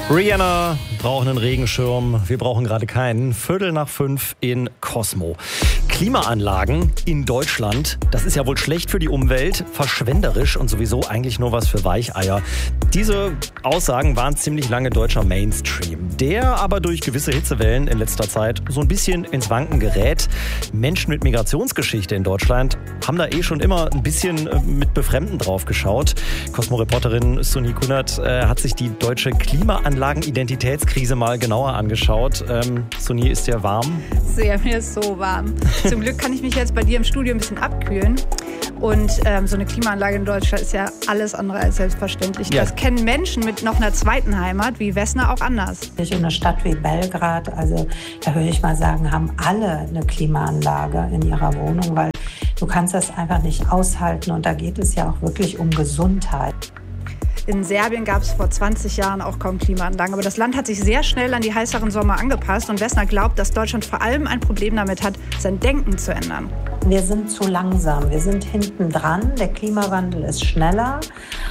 Rihanna braucht einen Regenschirm, wir brauchen gerade keinen. 4:45 in Cosmo. Klimaanlagen in Deutschland, das ist ja wohl schlecht für die Umwelt, verschwenderisch und sowieso eigentlich nur was für Weicheier. Diese Aussagen waren ziemlich lange deutscher Mainstream, der aber durch gewisse Hitzewellen in letzter Zeit so ein bisschen ins Wanken gerät. Menschen mit Migrationsgeschichte in Deutschland haben da schon immer ein bisschen mit Befremden drauf geschaut. Cosmo-Reporterin Suni Kunert hat sich die deutsche Klimaanlagen-Identitätskrise mal genauer angeschaut. Suni, ist dir warm? Sehr, mir ist so warm. Zum Glück kann ich mich jetzt bei dir im Studio ein bisschen abkühlen. Und so eine Klimaanlage in Deutschland ist ja alles andere als selbstverständlich. Ja. Das kennen Menschen mit noch einer zweiten Heimat wie Wessner auch anders. In einer Stadt wie Belgrad, also da würde ich mal sagen, haben alle eine Klimaanlage in ihrer Wohnung, weil du kannst das einfach nicht aushalten und da geht es ja auch wirklich um Gesundheit. In Serbien gab es vor 20 Jahren auch kaum Klimaanlagen. Aber das Land hat sich sehr schnell an die heißeren Sommer angepasst. Und Wessner glaubt, dass Deutschland vor allem ein Problem damit hat, sein Denken zu ändern. Wir sind zu langsam. Wir sind hinten dran. Der Klimawandel ist schneller.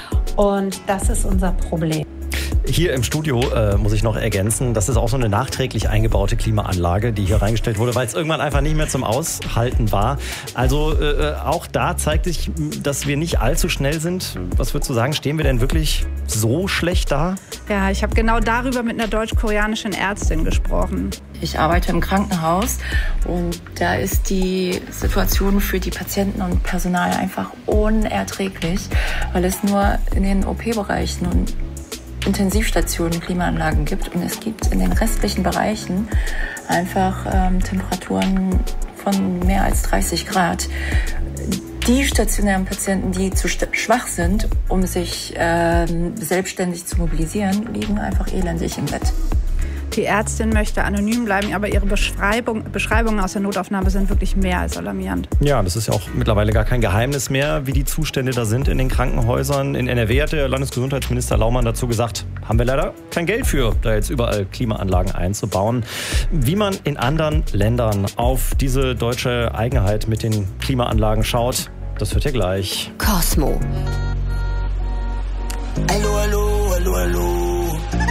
Und das ist unser Problem. Hier im Studio muss ich noch ergänzen, das ist auch so eine nachträglich eingebaute Klimaanlage, die hier reingestellt wurde, weil es irgendwann einfach nicht mehr zum Aushalten war. Also auch da zeigt sich, dass wir nicht allzu schnell sind. Was würdest du sagen, stehen wir denn wirklich so schlecht da? Ja, ich habe genau darüber mit einer deutsch-koreanischen Ärztin gesprochen. Ich arbeite im Krankenhaus und da ist die Situation für die Patienten und Personal einfach unerträglich, weil es nur in den OP-Bereichen und Intensivstationen Klimaanlagen gibt und es gibt in den restlichen Bereichen einfach Temperaturen von mehr als 30 Grad. Die stationären Patienten, die zu schwach sind, um sich selbstständig zu mobilisieren, liegen einfach elendig im Bett. Die Ärztin möchte anonym bleiben, aber ihre Beschreibungen aus der Notaufnahme sind wirklich mehr als alarmierend. Ja, das ist ja auch mittlerweile gar kein Geheimnis mehr, wie die Zustände da sind in den Krankenhäusern. In NRW hat der Landesgesundheitsminister Laumann dazu gesagt, haben wir leider kein Geld für, da jetzt überall Klimaanlagen einzubauen. Wie man in anderen Ländern auf diese deutsche Eigenheit mit den Klimaanlagen schaut, das hört ihr gleich. Cosmo. Hallo